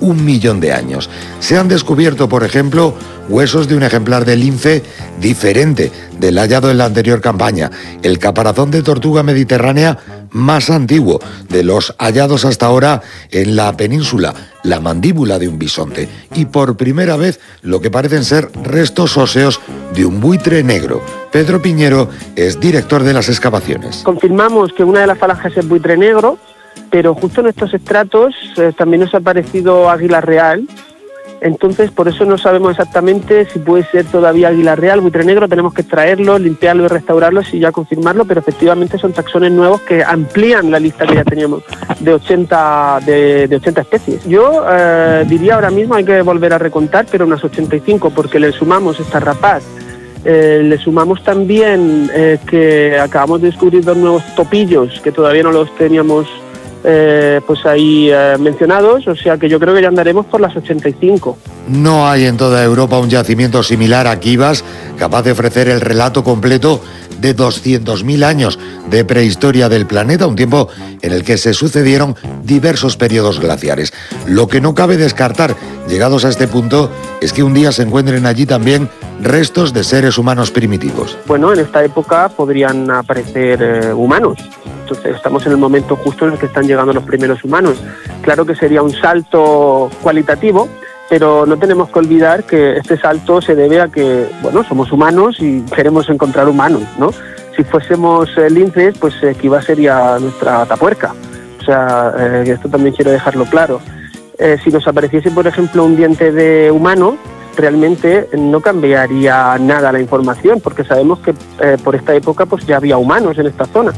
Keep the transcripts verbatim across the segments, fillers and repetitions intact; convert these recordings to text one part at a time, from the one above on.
un millón de años. Se han descubierto, por ejemplo, huesos de un ejemplar de lince diferente del hallado en la anterior campaña, el caparazón de tortuga mediterránea más antiguo de los hallados hasta ahora en la península, la mandíbula de un bisonte, y por primera vez lo que parecen ser restos óseos de un buitre negro. Pedro Piñero es director de las excavaciones. Confirmamos que una de las falanges es buitre negro, pero justo en estos estratos eh, también nos ha aparecido águila real. Entonces, por eso no sabemos exactamente si puede ser todavía águila real, buitre negro. Tenemos que extraerlo, limpiarlo y restaurarlo y ya confirmarlo, pero efectivamente son taxones nuevos que amplían la lista que ya teníamos de ochenta, de, de ochenta especies. Yo eh, diría ahora mismo hay que volver a recontar, pero unas ochenta y cinco, porque le sumamos esta rapaz, eh, le sumamos también eh, que acabamos de descubrir dos nuevos topillos que todavía no los teníamos Eh, pues ahí eh, mencionados, o sea que yo creo que ya andaremos por las ochenta y cinco. No hay en toda Europa un yacimiento similar a Kivas capaz de ofrecer el relato completo de doscientos mil años de prehistoria del planeta, un tiempo en el que se sucedieron diversos periodos glaciares. Lo que no cabe descartar, llegados a este punto, es que un día se encuentren allí también restos de seres humanos primitivos. Bueno, en esta época podrían aparecer eh, humanos. Entonces estamos en el momento justo en el que están llegando los primeros humanos. Claro que sería un salto cualitativo, pero no tenemos que olvidar que este salto se debe a que, bueno, somos humanos y queremos encontrar humanos, ¿no? Si fuésemos eh, linces, pues eh, Kivas sería nuestra tapuerca. O sea, eh, esto también quiero dejarlo claro. Eh, si nos apareciese, por ejemplo, un diente de humano, realmente no cambiaría nada la información, porque sabemos que eh, por esta época pues ya había humanos en esta zona.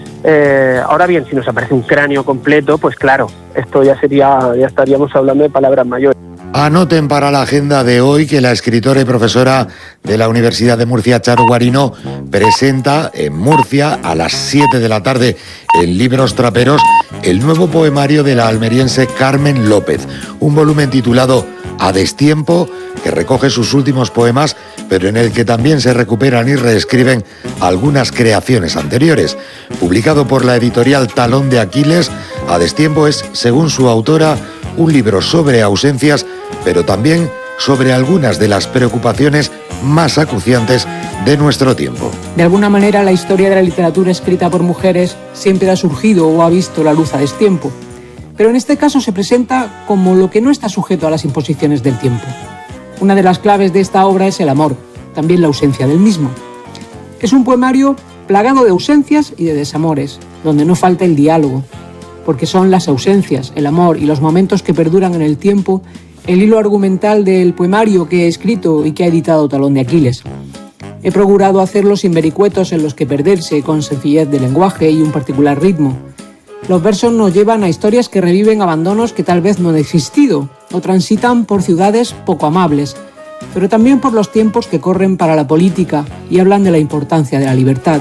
Eh, ahora bien, si nos aparece un cráneo completo, pues claro, esto ya sería, ya estaríamos hablando de palabras mayores. Anoten para la agenda de hoy que la escritora y profesora de la Universidad de Murcia, Charo Guarino, presenta en Murcia a las siete de la tarde en Libros Traperos el nuevo poemario de la almeriense Carmen López, un volumen titulado A Destiempo, que recoge sus últimos poemas, pero en el que también se recuperan y reescriben algunas creaciones anteriores. Publicado por la editorial Talón de Aquiles, A Destiempo es, según su autora, un libro sobre ausencias, pero también sobre algunas de las preocupaciones más acuciantes de nuestro tiempo. De alguna manera, la historia de la literatura escrita por mujeres siempre ha surgido o ha visto la luz a destiempo, pero en este caso se presenta como lo que no está sujeto a las imposiciones del tiempo. Una de las claves de esta obra es el amor, también la ausencia del mismo. Es un poemario plagado de ausencias y de desamores, donde no falta el diálogo, porque son las ausencias, el amor y los momentos que perduran en el tiempo el hilo argumental del poemario que he escrito y que ha editado Talón de Aquiles. He procurado hacerlo sin vericuetos en los que perderse, con sencillez de lenguaje y un particular ritmo. Los versos nos llevan a historias que reviven abandonos que tal vez no han existido, o transitan por ciudades poco amables, pero también por los tiempos que corren para la política y hablan de la importancia de la libertad.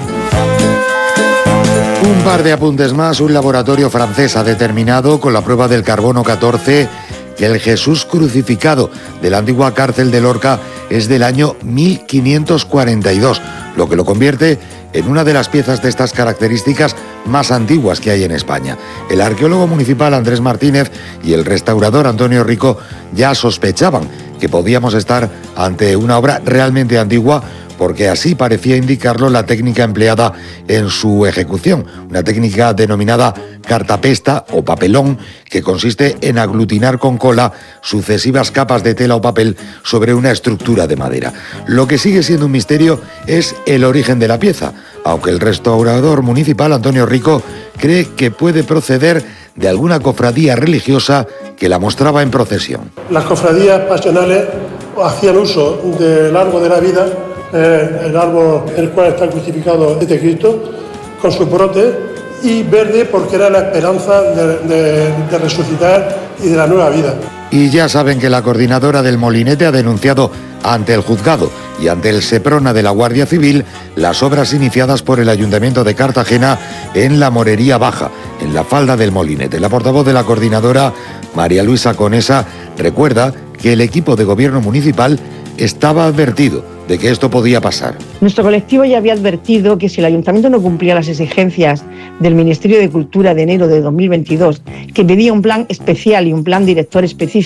Un par de apuntes más. Un laboratorio francés ha determinado con la prueba del carbono catorce que el Jesús crucificado de la antigua cárcel de Lorca es del año mil quinientos cuarenta y dos, lo que lo convierte en una de las piezas de estas características más antiguas que hay en España. El arqueólogo municipal Andrés Martínez y el restaurador Antonio Rico ya sospechaban que podíamos estar ante una obra realmente antigua, porque así parecía indicarlo la técnica empleada en su ejecución, una técnica denominada cartapesta o papelón, que consiste en aglutinar con cola sucesivas capas de tela o papel sobre una estructura de madera. Lo que sigue siendo un misterio es el origen de la pieza, aunque el restaurador municipal Antonio Rico cree que puede proceder de alguna cofradía religiosa que la mostraba en procesión. Las cofradías pasionales hacían uso del árbol de la vida, eh, el árbol en el cual está crucificado este Cristo, con su brote, y verde porque era la esperanza de, de, de resucitar y de la nueva vida. Y ya saben que la coordinadora del Molinete ha denunciado ante el juzgado y ante el Seprona de la Guardia Civil las obras iniciadas por el Ayuntamiento de Cartagena en la Morería Baja, en la falda del Molinete. La portavoz de la coordinadora, María Luisa Conesa, recuerda que el equipo de gobierno municipal estaba advertido de que esto podía pasar. Nuestro colectivo ya había advertido que si el ayuntamiento no cumplía las exigencias del Ministerio de Cultura de enero de dos mil veintidós, que pedía un plan especial y un plan director específico,